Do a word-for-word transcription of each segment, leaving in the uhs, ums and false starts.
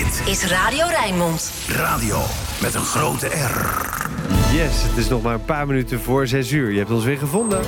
Dit is Radio Rijnmond. Radio met een grote R. Yes, het is nog maar een paar minuten voor zes uur. Je hebt ons weer gevonden.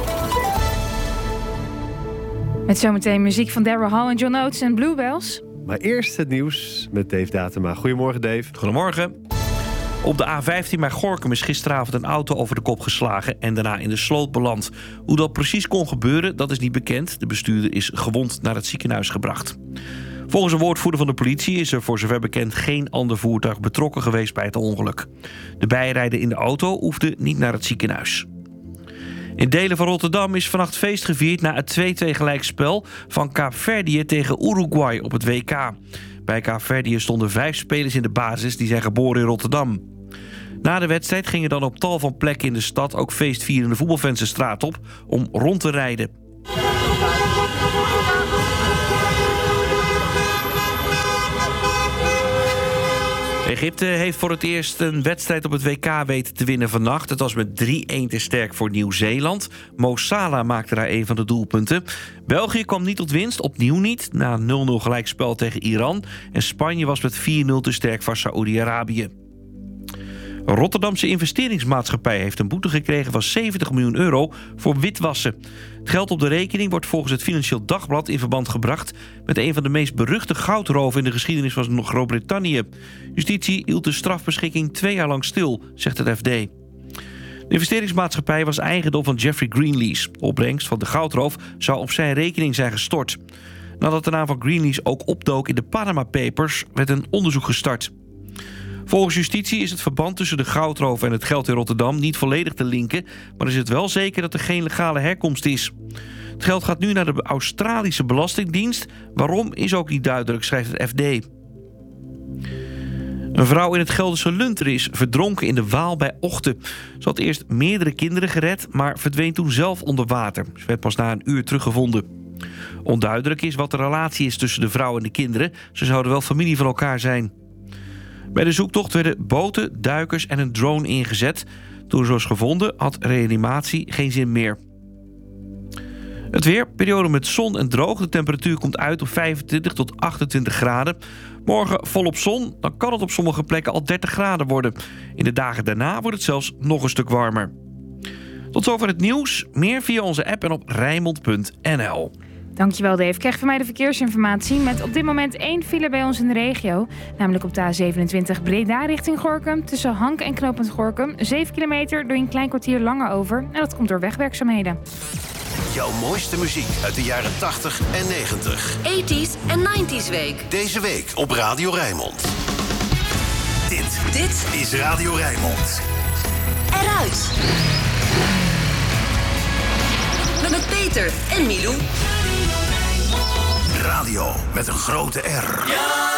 Met zometeen muziek van Daryl Hall en John Oates en Bluebells. Maar eerst het nieuws met Dave Datema. Goedemorgen, Dave. Goedemorgen. Op de A vijftien bij Gorinchem is gisteravond een auto over de kop geslagen en daarna in de sloot beland. Hoe dat precies kon gebeuren, dat is niet bekend. De bestuurder is gewond naar het ziekenhuis gebracht. Volgens een woordvoerder van de politie is er voor zover bekend geen ander voertuig betrokken geweest bij het ongeluk. De bijrijder in de auto hoefde niet naar het ziekenhuis. In delen van Rotterdam is vannacht feest gevierd na het twee-twee gelijkspel van Kaapverdië tegen Uruguay op het W K. Bij Kaapverdië stonden vijf spelers in de basis die zijn geboren in Rotterdam. Na de wedstrijd gingen dan op tal van plekken in de stad ook feestvierende voetbalfans de straat op om rond te rijden. Egypte heeft voor het eerst een wedstrijd op het W K weten te winnen vannacht. Het was met drie-een te sterk voor Nieuw-Zeeland. Mo Salah maakte daar een van de doelpunten. België kwam niet tot winst, opnieuw niet, na nul nul gelijkspel tegen Iran. En Spanje was met vier nul te sterk voor Saoedi-Arabië. Een Rotterdamse investeringsmaatschappij heeft een boete gekregen van zeventig miljoen euro voor witwassen. Het geld op de rekening wordt volgens het Financieel Dagblad in verband gebracht met een van de meest beruchte goudroven in de geschiedenis van Groot-Brittannië. Justitie hield de strafbeschikking twee jaar lang stil, zegt het F D. De investeringsmaatschappij was eigendom van Jeffrey Greenlease. De opbrengst van de goudroof zou op zijn rekening zijn gestort. Nadat de naam van Greenlease ook opdook in de Panama Papers, werd een onderzoek gestart. Volgens justitie is het verband tussen de goudroof en het geld in Rotterdam niet volledig te linken, maar is het wel zeker dat er geen legale herkomst is. Het geld gaat nu naar de Australische Belastingdienst. Waarom is ook niet duidelijk, schrijft het F D. Een vrouw in het Gelderse Lunteren is verdronken in de Waal bij Ochten. Ze had eerst meerdere kinderen gered, maar verdween toen zelf onder water. Ze werd pas na een uur teruggevonden. Onduidelijk is wat de relatie is tussen de vrouw en de kinderen. Ze zouden wel familie van elkaar zijn. Bij de zoektocht werden boten, duikers en een drone ingezet. Toen ze was gevonden had reanimatie geen zin meer. Het weer, periode met zon en droog. De temperatuur komt uit op vijfentwintig tot achtentwintig graden. Morgen volop zon, dan kan het op sommige plekken al dertig graden worden. In de dagen daarna wordt het zelfs nog een stuk warmer. Tot zover het nieuws. Meer via onze app en op rijnmond punt n l. Dankjewel Dave. Krijg van mij de verkeersinformatie met op dit moment één file bij ons in de regio. Namelijk op de A zevenentwintig Breda richting Gorinchem. Tussen Hank en knooppunt Gorinchem. zeven kilometer, doe je een klein kwartier langer over. En dat komt door wegwerkzaamheden. Jouw mooiste muziek uit de jaren tachtig en negentig. tachtiger en negentiger week. Deze week op Radio Rijnmond. Dit, Dit is Radio Rijnmond. Eruit. Met Peter en Milou. Radio met een grote R.